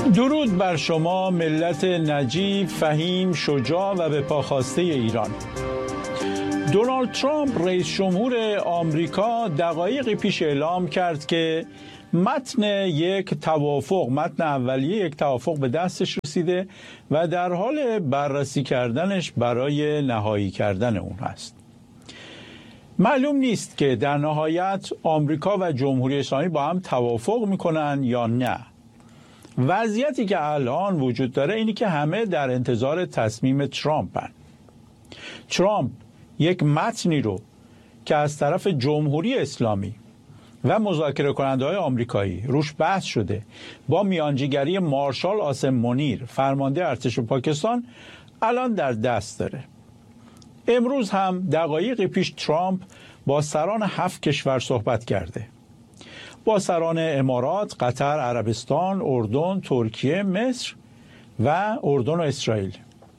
درود بر شما ملت نجیب، فهیم، شجاع و به پا خواسته ایران. دونالد ترامپ رئیس جمهور آمریکا دقایقی پیش اعلام کرد که متن اولیه یک توافق به دستش رسیده و در حال بررسی کردنش برای نهایی کردن اون هست. معلوم نیست که در نهایت آمریکا و جمهوری اسلامی با هم توافق میکنن یا نه. وضعیتی که الان وجود داره اینی که همه در انتظار تصمیم ترامپن. ترامپ یک متنی رو که از طرف جمهوری اسلامی و مذاکره کننده های آمریکایی روش بحث شده با میانجیگری مارشال آسم منیر فرمانده ارتش پاکستان الان در دست داره. امروز هم دقایقی پیش ترامپ با سران 7 کشور صحبت کرده، با سران امارات، قطر، عربستان، اردن، ترکیه، مصر و اردن و اسرائیل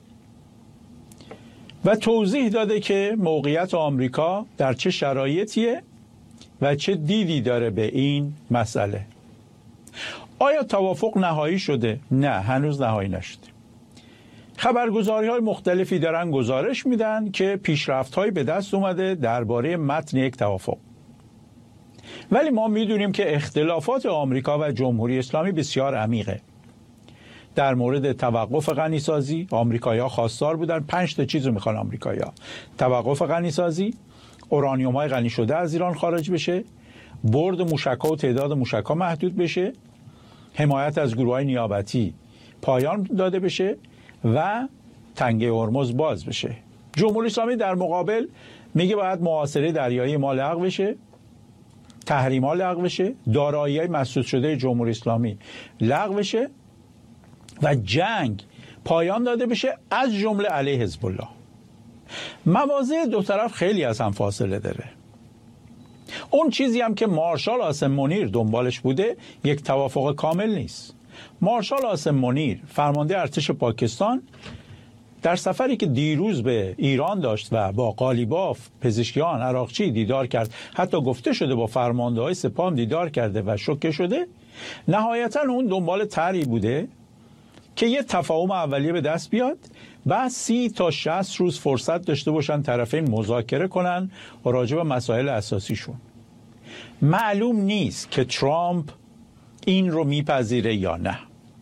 و توضیح داده که موقعیت آمریکا در چه شرایطیه و چه دیدی داره به این مسئله. آیا توافق نهایی شده؟ نه، هنوز نهایی نشده. خبرگزاری‌های مختلفی دارن گزارش میدن که پیشرفت‌هایی به دست اومده درباره متن یک توافق. ولی ما میدونیم که اختلافات آمریکا و جمهوری اسلامی بسیار عمیقه. در مورد توقف غنیسازی آمریکایی‌ها خواستار بودن 5 تا چیز رو میخوان آمریکایی‌ها: توقف غنیسازی، اورانیوم‌های غنی شده از ایران خارج بشه، برد موشک‌ها و تعداد موشک‌ها محدود بشه، حمایت از گروه‌های نیابتی پایان داده بشه و تنگه هرمز باز بشه. جمهوری اسلامی در مقابل میگه باید محاصره دریایی ما لغو بشه، تحریم‌ها لغو بشه، دارایی‌های مسدود شده جمهوری اسلامی لغو بشه و جنگ پایان داده بشه، از جمله علیه حزب الله. مواضع دو طرف خیلی از هم فاصله داره. اون چیزی هم که مارشال آسم منیر دنبالش بوده یک توافق کامل نیست. مارشال آسم منیر فرمانده ارتش پاکستان در سفری که دیروز به ایران داشت و با قالیباف، پزشکیان، عراقچی دیدار کرد، حتی گفته شده با فرمانده‌های سپاه دیدار کرده و شوکه شده، نهایتاً اون دنبال طرحی بوده که یه تفاهم اولیه به دست بیاد، بعد 30 تا 60 روز فرصت داشته باشن طرفین مذاکره کنن و راجع به مسائل اساسیشون. معلوم نیست که ترامپ این رو میپذیره یا نه.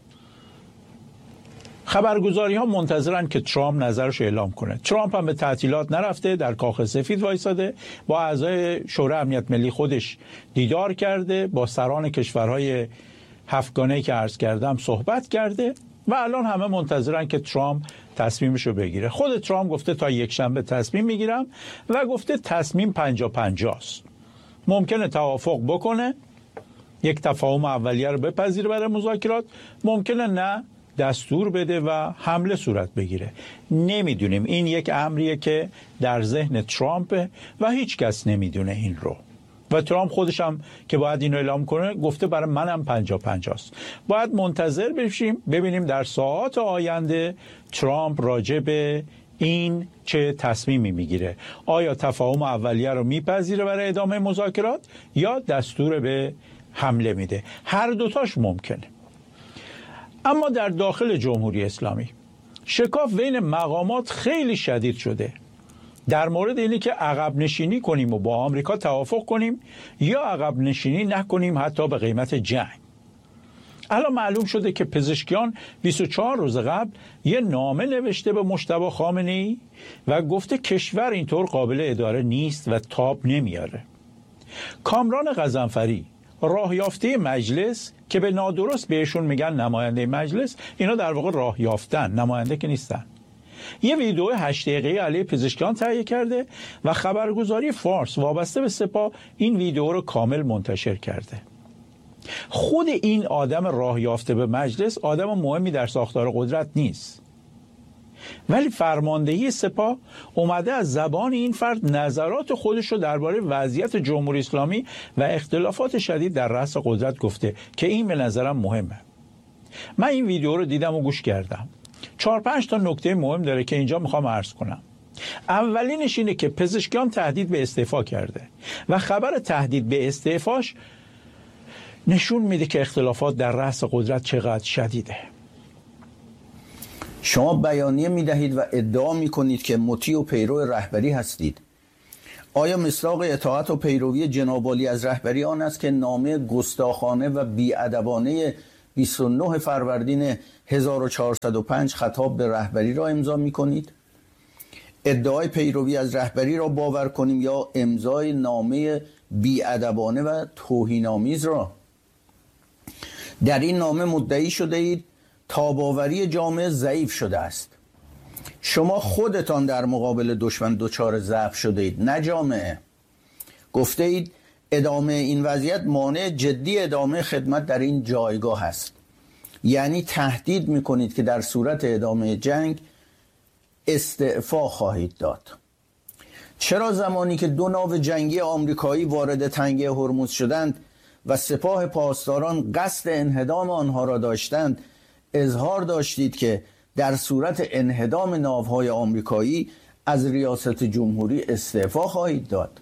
خبرگزاری ها منتظرن که ترامپ نظرش اعلام کنه. ترامپ هم به تعطیلات نرفته، در کاخ سفید وایساده، با اعضای شورای امنیت ملی خودش دیدار کرده، با سران کشورهای 7گانه‌ای که عرض کردم صحبت کرده و الان همه منتظرن که ترامپ تصمیمشو بگیره. خود ترامپ گفته تا یک شنبه تصمیم میگیرم و گفته تصمیم 50-50 است. ممکنه توافق بکنه، یک تفاهم اولیه رو بپذیره برای مذاکرات، ممکنه نه دستور بده و حمله صورت بگیره. نمیدونیم، این یک امریه که در ذهن ترامپ و هیچ کس نمیدونه این رو. و ترامپ خودش هم که باید اینو اعلام کنه گفته برای منم 50-50 است. باید منتظر بشیم ببینیم در ساعات آینده ترامپ راجع به این چه تصمیمی میگیره. آیا تفاهم اولیه رو میپذیره برای ادامه مذاکرات یا دستور به حمله میده؟ هر دوتاش ممکنه. اما در داخل جمهوری اسلامی شکاف بین مقامات خیلی شدید شده در مورد اینی که عقب نشینی کنیم و با آمریکا توافق کنیم یا عقب نشینی نکنیم حتی به قیمت جنگ. الان معلوم شده که پزشکیان 24 روز قبل یه نامه نوشته به مجتبی خامنه‌ای و گفته کشور اینطور قابل اداره نیست و تاب نمیاره. کامران غضنفری راه یافته مجلس که به نادرست بهشون میگن نماینده مجلس، اینا در واقع راه یافتن، نماینده که نیستن، یه ویدیو 8 دقیقه‌ای علیه پزشکیان تهیه کرده و خبرگزاری فارس وابسته به سپاه این ویدیو رو کامل منتشر کرده. خود این آدم راه یافته به مجلس آدم مهمی در ساختار قدرت نیست، ولی فرماندهی سپاه اومده از زبان این فرد نظرات خودش رو درباره وضعیت جمهوری اسلامی و اختلافات شدید در رأس قدرت گفته که این به نظرم مهمه. من این ویدیو رو دیدم و گوش کردم. 4-5 تا نکته مهم داره که اینجا میخوام عرض کنم. اولینش اینه که پزشکیان تهدید به استعفا کرده و خبر تهدید به استعفاش نشون میده که اختلافات در رأس قدرت چقدر شدیده. شما بیانیه میدهید و ادعا میکنید که مطیع و پیرو رهبری هستید. آیا مصداق اطاعت و پیروی جناب عالی از رهبری آن است که نامه گستاخانه و بی‌ادبانه 29 فروردین 1405 خطاب به رهبری را امضا میکنید؟ ادعای پیروی از رهبری را باور کنیم یا امضای نامه بی‌ادبانه و توهین‌آمیز را؟ در این نامه مدعی شده اید تاب‌آوری جامعه ضعیف شده است. شما خودتان در مقابل دشمن دچار ضعف شده اید، نه جامعه. گفته اید ادامه این وضعیت مانع جدی ادامه خدمت در این جایگاه است. یعنی تهدید میکنید که در صورت ادامه جنگ استعفا خواهید داد. چرا زمانی که 2 ناو جنگی آمریکایی وارد تنگه هرمز شدند و سپاه پاسداران قصد انهدام آنها را داشتند، اظهار داشتید که در صورت انهدام ناوهای آمریکایی از ریاست جمهوری استعفا خواهید داد؟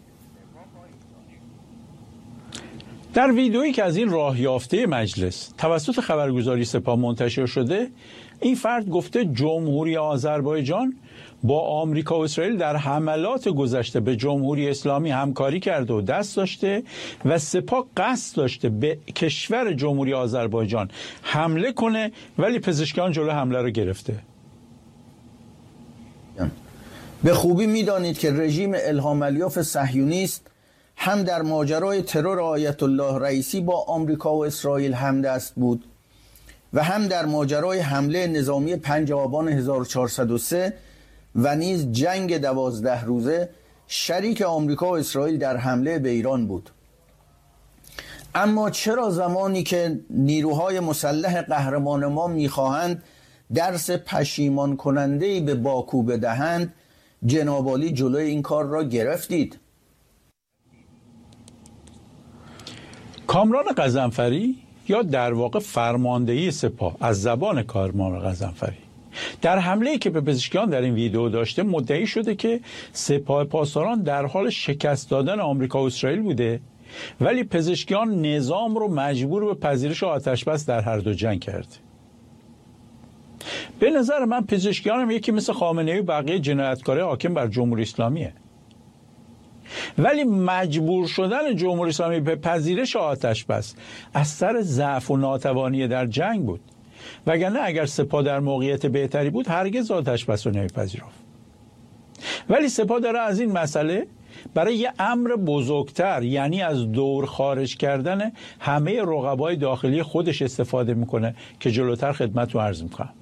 در ویدئویی که از این راه یافته مجلس توسط خبرگزاری سپاه منتشر شده، این فرد گفته جمهوری آذربایجان با آمریکا و اسرائیل در حملات گذشته به جمهوری اسلامی همکاری کرده و دست داشته و سپاه قصد داشته به کشور جمهوری آذربایجان حمله کنه، ولی پزشکیان جلو حمله رو گرفته. به خوبی میدانید که رژیم الهام الیاف صهیونیست هم در ماجرای ترور آیت الله رئیسی با آمریکا و اسرائیل همدست بود و هم در ماجرای حمله نظامی 5 آبان 1403 و نیز جنگ 12 روزه شریک آمریکا و اسرائیل در حمله به ایران بود. اما چرا زمانی که نیروهای مسلح قهرمان ما میخواهند درس پشیمان کننده‌ای به باکو بدهند، جناب عالی جلوی این کار را گرفتید؟ کامران غضنفری یا در واقع فرماندهی سپاه از زبان کامران غضنفری در حمله‌ای که به پزشکیان در این ویدیو داشته مدعی شده که سپاه پاسداران در حال شکست دادن آمریکا و اسرائیل بوده، ولی پزشکیان نظام رو مجبور به پذیرش آتش‌بس در هر دو جنگ کرد. به نظر من پزشکیان هم یکی مثل خامنه‌ای و بقیه جنایتکارای حاکم بر جمهوری اسلامیه، ولی مجبور شدن جمهوری اسلامی به پذیرش آتش‌بس از سر ضعف و ناتوانی در جنگ بود، وگرنه اگر سپاه در موقعیت بهتری بود هرگز آتش‌بس رو نمی‌پذیرفت. ولی سپاه داره از این مسئله برای یه امر بزرگتر، یعنی از دور خارج کردن همه رقبای داخلی خودش استفاده میکنه که جلوتر خدمت رو عرض میکنم.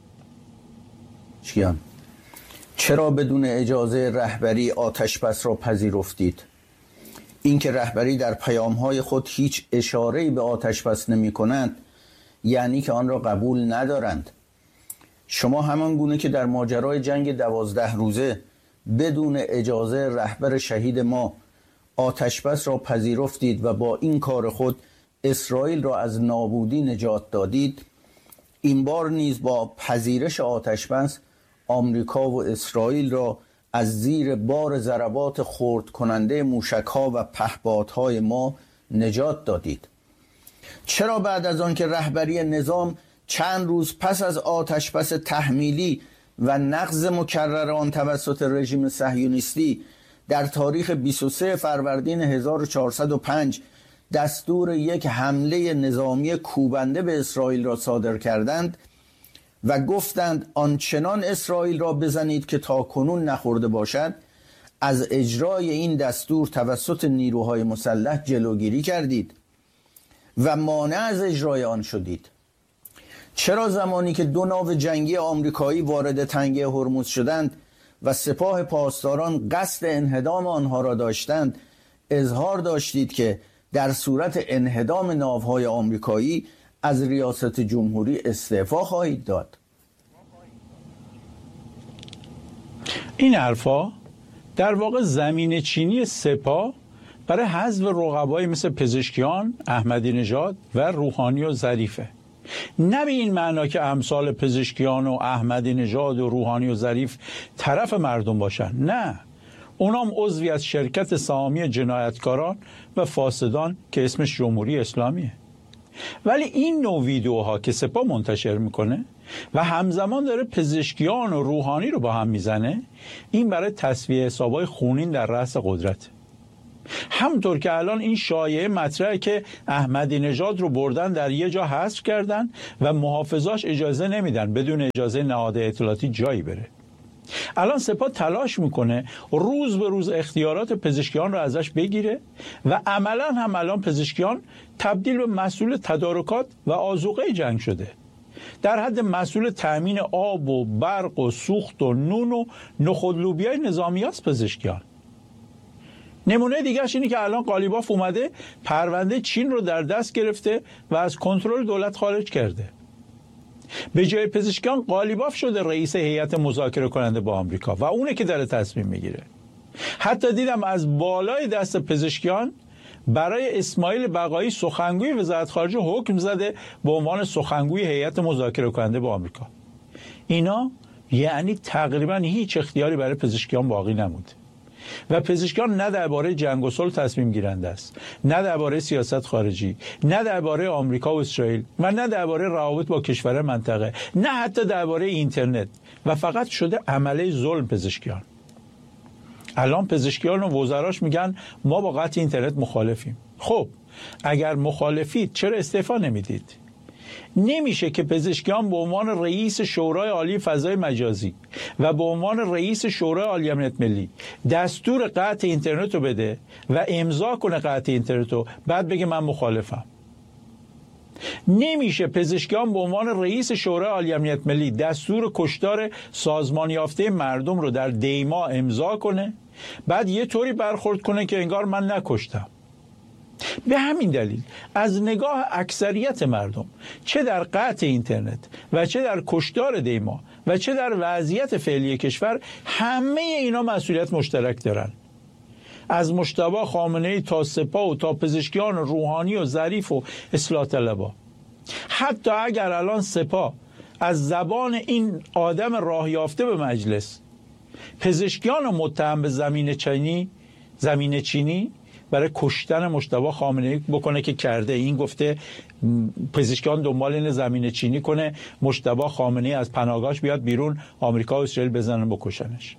چرا بدون اجازه رهبری آتش‌بس را پذیرفتید؟ اینکه رهبری در پیام‌های خود هیچ اشاره‌ای به آتش‌بس نمی‌کنند یعنی که آن را قبول ندارند. شما همان گونه که در ماجرای جنگ 12 روزه بدون اجازه رهبر شهید ما آتش‌بس را پذیرفتید و با این کار خود اسرائیل را از نابودی نجات دادید، این بار نیز با پذیرش آتش‌بس آمریکا و اسرائیل را از زیر بار ضربات خرد کننده موشک‌ها و پهپادهای ما نجات دادید. چرا بعد از آن که رهبری نظام چند روز پس از آتش‌بس تحمیلی و نقض مکرر آن توسط رژیم صهیونیستی در تاریخ 23 فروردین 1405 دستور یک حمله نظامی کوبنده به اسرائیل را صادر کردند و گفتند آنچنان اسرائیل را بزنید که تا کنون نخورده باشد، از اجرای این دستور توسط نیروهای مسلح جلوگیری کردید و مانع از اجرای آن شدید؟ چرا زمانی که 2 ناو جنگی آمریکایی وارد تنگه هرمز شدند و سپاه پاسداران قصد انهدام آنها را داشتند، اظهار داشتید که در صورت انهدام ناوهای آمریکایی از ریاست جمهوری استعفا خواهید داد؟ این حرفا در واقع زمین چینی سپاه برای حذف رقبای مثل پزشکیان، احمدی نژاد و روحانی و ظریفه. نه به این معنا که امثال پزشکیان و احمدی نژاد و روحانی و ظریف طرف مردم باشن، نه، اونام عضوی از شرکت سهامی جنایتکاران و فاسدان که اسمش جمهوری اسلامیه. ولی این نوع ویدیوها که سپاه منتشر میکنه و همزمان داره پزشکیان و روحانی رو با هم میزنه، این برای تسویه حسابای خونین در رأس قدرت. همونطور که الان این شایعه مطرحه که احمدی نژاد رو بردن در یه جا حذف کردن و محافظاش اجازه نمیدن بدون اجازه نهاد اطلاعاتی جایی بره. الان سپاه تلاش میکنه روز به روز اختیارات پزشکیان رو ازش بگیره و عملا هم الان پزشکیان تبدیل به مسئول تدارکات و آذوقه جنگ شده، در حد مسئول تأمین آب و برق و سوخت و نون و نخود لوبیای نظامیاست پزشکیان. نمونه دیگرش اینه که الان قالیباف اومده پرونده چین رو در دست گرفته و از کنترل دولت خارج کرده. به جای پزشکیان قالیباف شده رئیس هیئت مذاکره کننده با آمریکا و اونه که داره تصمیم میگیره. حتی دیدم از بالای دست پزشکیان برای اسماعیل بقایی سخنگوی وزارت خارجه حکم زده به عنوان سخنگوی هیئت مذاکره کننده با آمریکا. اینا یعنی تقریبا هیچ اختیاری برای پزشکیان باقی نمود و پزشکیان نه درباره جنگ و صلح تصمیم گیرنده است، نه درباره سیاست خارجی، نه درباره آمریکا و اسرائیل و نه درباره روابط با کشور منطقه، نه حتی درباره اینترنت و فقط شده عمله ظلم پزشکیان. الان پزشکیان و وزراش میگن ما با قطع اینترنت مخالفیم. خب اگر مخالفید چرا استعفا نمیدید؟ نمیشه که پزشکیان به عنوان رئیس شورای عالی فضای مجازی و به عنوان رئیس شورای عالی امنیت ملی دستور قطع اینترنت رو بده و امضا کنه قطع اینترنت رو، بعد بگه من مخالفم. نمیشه پزشکیان به عنوان رئیس شورای عالی امنیت ملی دستور کشتار سازمان یافته مردم رو در دیما امضا کنه، بعد یه طوری برخورد کنه که انگار من نکشتم. به همین دلیل از نگاه اکثریت مردم چه در قطع اینترنت و چه در کشتار دیما و چه در وضعیت فعلی کشور، همه اینا مسئولیت مشترک دارن. از مجتبی خامنه‌ای تا سپاه و تا پزشکیان روحانی و ظریف و اصلاح طلبا. حتی اگر الان سپاه از زبان این آدم راه یافته به مجلس پزشکیان رو متهم به زمین چینی برای کشتن مجتبی خامنه‌ای بکنه که کرده، این گفته پزشکیان دنبال این زمین چینی کنه مجتبی خامنه‌ای از پناهگاهش بیاد بیرون، آمریکا و اسرائیل بزنن بکشنش.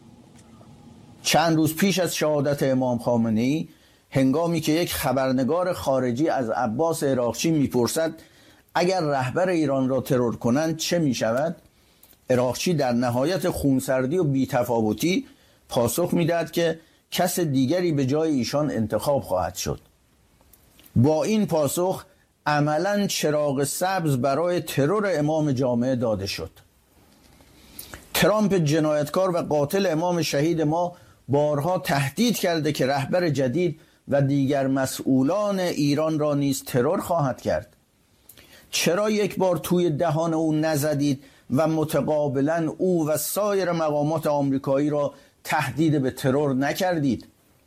چند روز پیش از شهادت امام خامنه‌ای، هنگامی که یک خبرنگار خارجی از عباس عراقچی میپرسد اگر رهبر ایران را ترور کنند چه میشود، عراقچی در نهایت خونسردی و بی‌تفاوتی پاسخ میدهد که کس دیگری به جای ایشان انتخاب خواهد شد. با این پاسخ عملاً چراغ سبز برای ترور امام جامعه داده شد. ترامپ جنایتکار و قاتل امام شهید ما بارها تهدید کرده که رهبر جدید و دیگر مسئولان ایران را نیز ترور خواهد کرد. چرا یک بار توی دهان او نزدید و متقابلاً او و سایر مقامات آمریکایی را تهدید به ترور نکردید؟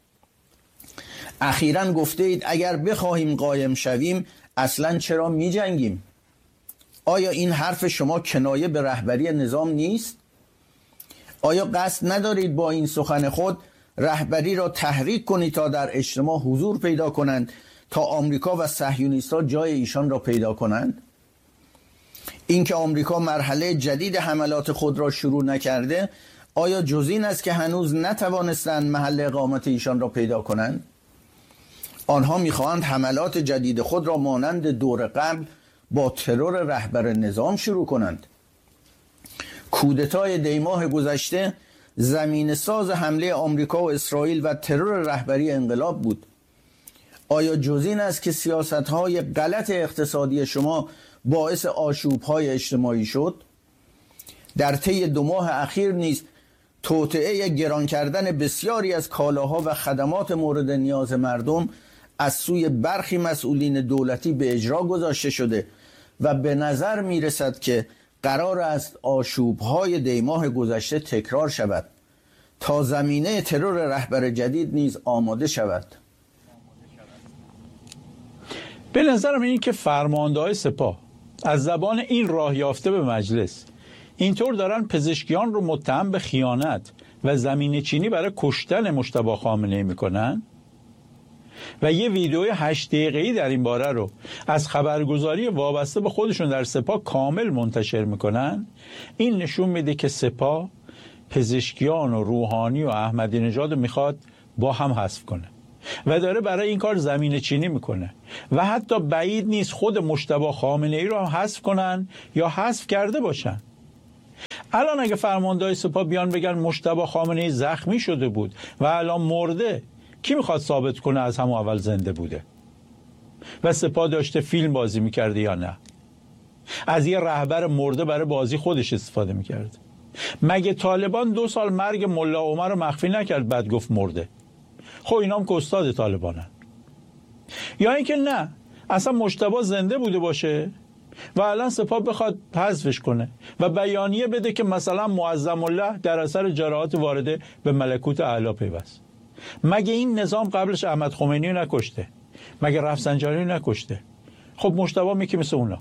اخیراً گفته اید اگر بخواهیم قایم شویم اصلاً چرا می جنگیم؟ آیا این حرف شما کنایه به رهبری نظام نیست؟ آیا قصد ندارید با این سخن خود رهبری را تحریک کنید تا در اجتماع حضور پیدا کنند تا آمریکا و صهیونیست‌ها جای ایشان را پیدا کنند؟ اینکه آمریکا مرحله جدید حملات خود را شروع نکرده آیا جز این است که هنوز نتوانستند محل اقامت ایشان را پیدا کنند؟ آنها می‌خواهند حملات جدید خود را مانند دور قبل با ترور رهبر نظام شروع کنند. کودتای دیماه گذشته زمین ساز حمله آمریکا و اسرائیل و ترور رهبری انقلاب بود. آیا جز این است که سیاست‌های غلط اقتصادی شما باعث آشوب‌های اجتماعی شد؟ در طی 2 ماه اخیر نیز توطئه گران کردن بسیاری از کالاها و خدمات مورد نیاز مردم از سوی برخی مسئولین دولتی به اجرا گذاشته شده و به نظر می رسد که قرار است آشوب‌های دیماه گذشته تکرار شود تا زمینه ترور رهبر جدید نیز آماده شود. به نظرم این که فرمانده‌های سپاه از زبان این راه یافته به مجلس اینطور دارن پزشکیان رو متهم به خیانت و زمین چینی برای کشتن مجتبی خامنه‌ای میکنن، و یه ویدیوی 8 دقیقه‌ای در این باره رو از خبرگزاری وابسته به خودشون در سپاه کامل منتشر میکنن، این نشون میده که سپاه پزشکیان و روحانی و احمدی نژاد میخواد با هم حذف کنه و داره برای این کار زمینه چینی میکنه و حتی بعید نیست خود مجتبی خامنه‌ای رو هم حذف کنن یا حذف کرده باشن. الان اگه فرماندهای سپاه بیان بگن مجتبی خامنه‌ای زخمی شده بود و الان مرده، کی میخواد ثابت کنه از همون اول زنده بوده و سپاه داشته فیلم بازی میکرده یا نه؟ از یه رهبر مرده برای بازی خودش استفاده میکرد. مگه طالبان 2 سال مرگ ملا عمر رو مخفی نکرد بعد گفت مرده؟ خب اینا هم که استاد طالبانن. یا اینکه نه، اصلا مجتبی زنده بوده باشه و الان سپاه بخواد حذفش کنه و بیانیه بده که مثلا معظم الله در اثر جراحات وارده به ملکوت اعلی پیوست. مگه این نظام قبلش احمد خمینی رو نکشته؟ مگه رفسنجانی رو نکشته؟ خب مجتبی میگه مثل اونا.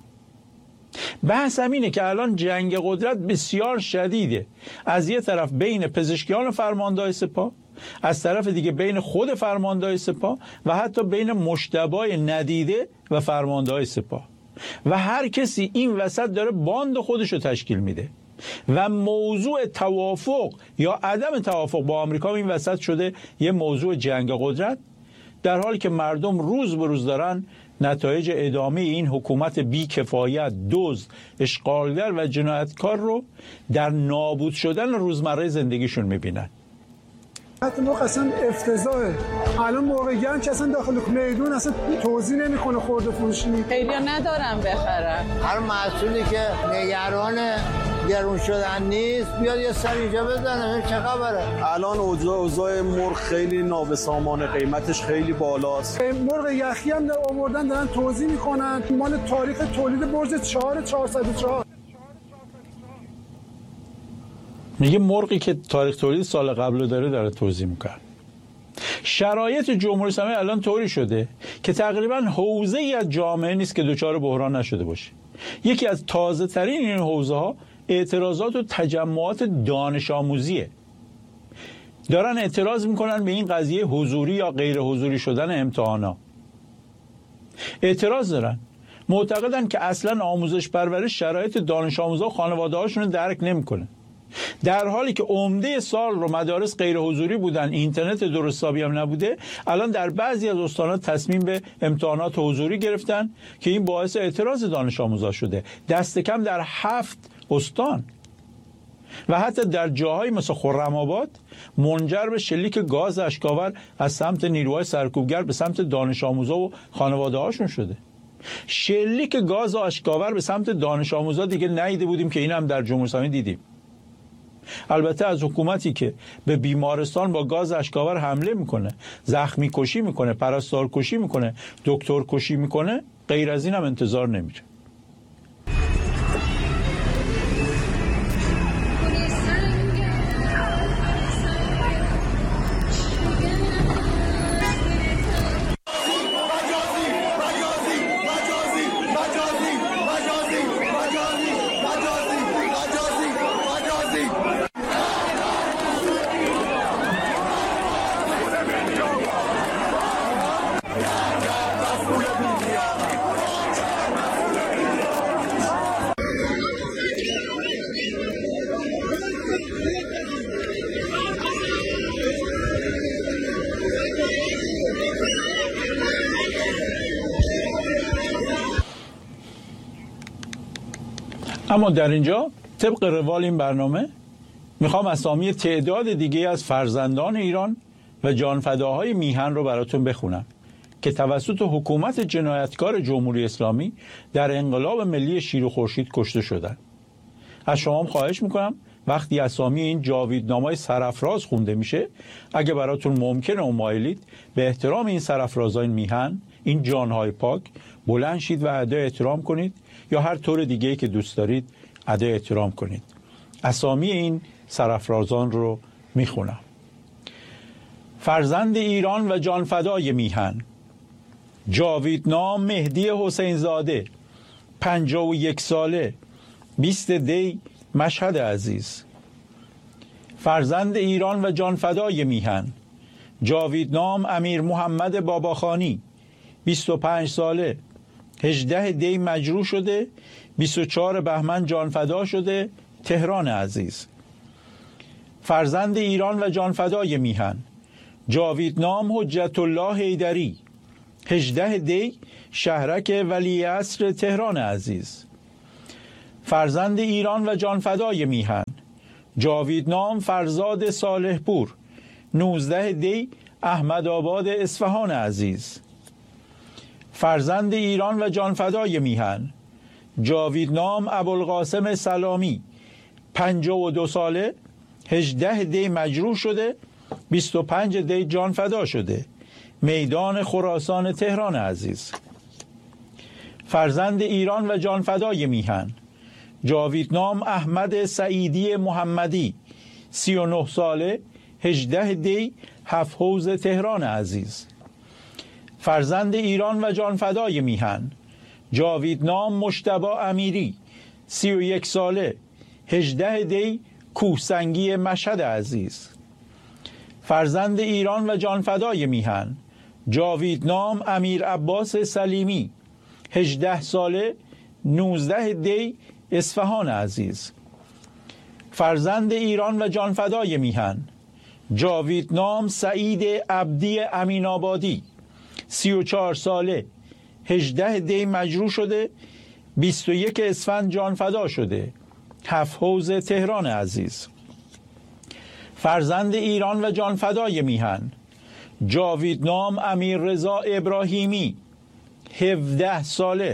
بحث همینه که الان جنگ قدرت بسیار شدیده، از یه طرف بین پزشکیان و فرماندهای سپاه، از طرف دیگه بین خود فرماندهای سپاه و حتی بین مجتبی ندیده و فرماندهای سپاه و هر کسی این وسط داره باند خودش رو تشکیل میده و موضوع توافق یا عدم توافق با آمریکا این وسط شده یه موضوع جنگ قدرت، در حالی که مردم روز به روز دارن نتایج ادامه این حکومت بی‌کفایت، دزد، اشغالگر و جنایتکار رو در نابود شدن روزمره زندگیشون میبینن. حتی ما اصلا افتضاحه. الان موقع گرم که اصلا داخل میدون اصلا توزیع نمیکنه خورده فروشی. خیلی ندارم بخرم. هر محصولی که نگران گرون شدن نیست بیاد یه سر اینجا بزنه. چه خبره؟ الان اوضاع مرغ خیلی نابسامانه، قیمتش خیلی بالاست. مرغ یخی هم آوردن دارن توزیع میکنن، مال تاریخ تولید برج 4404. میگه مرغی که تاریخ تولید سال قبل داره توزیع میکنه. شرایط جمهوری اسلامی الان طوری شده که تقریبا حوزه‌ای از جامعه نیست که دچار بحران نشده باشه. یکی از تازه ترین این حوزه ها اعتراضات و تجمعات دانش آموزیه. دارن اعتراض میکنن به این قضیه حضوری یا غیر حضوری شدن امتحانا. اعتراض دارن، معتقدن که اصلا آموزش پرورش شرایط دانش آموزا و خانواده هاشون رو درک نمیکنه. در حالی که عمده سال رو مدارس غیر حضوری بودن، اینترنت درست حسابی هم نبوده، الان در بعضی از استانات تصمیم به امتحانات حضوری گرفتن که این باعث اعتراض دانش آموزا شده، دست کم در 7 استان و حتی در جاهایی مثل خرم‌آباد منجر به شلیک گاز اشکاور از سمت نیروهای سرکوبگر به سمت دانش آموزا و خانواده هاشون شده. شلیک گاز اشکاور به سمت دانش آموزا دیگه ندیده بودیم که این هم در جمهوری اسلامی دیدیم. البته از حکومتی که به بیمارستان با گاز اشکاور حمله میکنه، زخمی کشی میکنه، پرستار کشی میکنه، دکتر کشی میکنه، غیر از این هم انتظار نمیره. اما در اینجا طبق روال این برنامه میخوام اسامی تعداد دیگه از فرزندان ایران و جانفداهای میهن رو براتون بخونم که توسط حکومت جنایتکار جمهوری اسلامی در انقلاب ملی شیر و خورشید کشته شدن. از شما هم خواهش میکنم وقتی اسامی این جاویدنامه‌های سرافراز خونده میشه، اگه براتون ممکنه و مایلید به احترام این سرافرازهای میهن، این جانهای پاک، بلند شید و ادای احترام کنید یا هر طور دیگه‌ای که دوست دارید ادای احترام کنید. اسامی این سرافرازان رو میخونم. فرزند ایران و جانفدای میهن: جاویدنام مهدی حسین زاده، 51 ساله، 20 دی، مشهد عزیز. فرزند ایران و جانفدای میهن: جاویدنام امیر محمد باباخانی 25 ساله 18 دی مجروح شده، 24 بهمن جانفدا شده، تهران عزیز. فرزند ایران و جانفدای میهن جاویدنام حجت الله حیدری 18 دی شهرک ولیعصر تهران عزیز. فرزند ایران و جانفدای میهن جاویدنام فرزاد صالح پور 19 دی احمدآباد اصفهان عزیز. فرزند ایران و جانفدای میهن جاویدنام ابوالقاسم سلامی 52 ساله 18 دی مجروح شده، 25 دی جانفدا شده، میدان خراسان تهران عزیز. فرزند ایران و جانفدای میهن جاویدنام احمد سعیدی محمدی 39 ساله 18 دی هفت حوض تهران عزیز. فرزند ایران و جانفدای میهن جاویدنام مجتبی امیری 31 ساله 18 دی کوهسنگی مشهد عزیز. فرزند ایران و جانفدای میهن جاویدنام امیر عباس سلیمی 18 ساله 19 دی اصفهان عزیز. فرزند ایران و جانفدای میهن جاویدنام سعید عبدی امین‌آبادی 34 ساله 18 دی مجروح شده، 21 اسفند جانفدا شده، هفت حوض تهران عزیز. فرزند ایران و جانفدای میهن جاویدنام امیر رضا ابراهیمی 17 ساله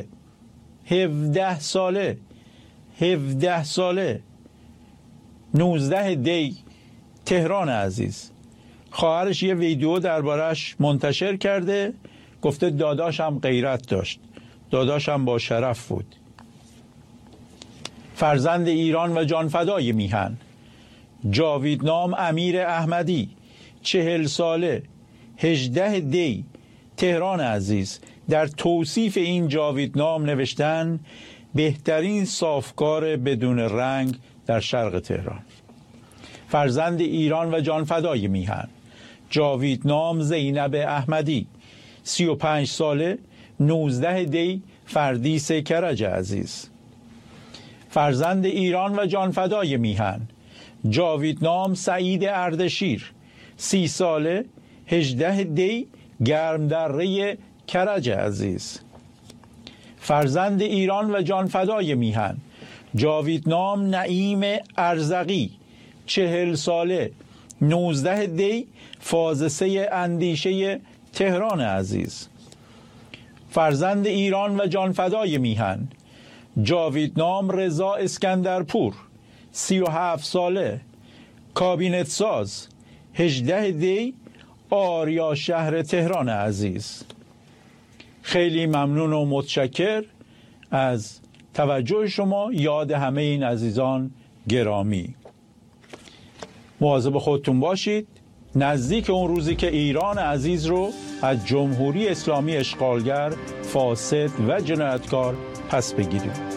19 دی تهران عزیز. خواهرش یه ویدیو دربارش منتشر کرده، گفته داداشم غیرت داشت، داداشم با شرف بود. فرزند ایران و جانفدای میهن جاویدنام امیر احمدی 40 ساله 18 دی تهران عزیز. در توصیف این جاویدنام نوشتن بهترین صافکار بدون رنگ در شرق تهران. فرزند ایران و جانفدای میهن جاویدنام زینب احمدی 35 ساله 19 دی فردیس کرج عزیز. فرزند ایران و جانفدای میهن جاویدنام سعید اردشیر 30 ساله 18 دی گرمدره کرج عزیز. فرزند ایران و جانفدای میهن جاویدنام نعیم ارزقی 40 ساله 19 دی فازسه اندیشه تهران عزیز. فرزند ایران و جانفدای میهن جاویدنام رضا اسکندرپور 37 ساله کابینت ساز 18 دی آریا شهر تهران عزیز. خیلی ممنون و متشکر از توجه شما. یاد همه این عزیزان گرامی. مواظب خودتون باشید. نزدیک اون روزی که ایران عزیز رو از جمهوری اسلامی اشغالگر، فاسد و جنایتکار پس بگیریم.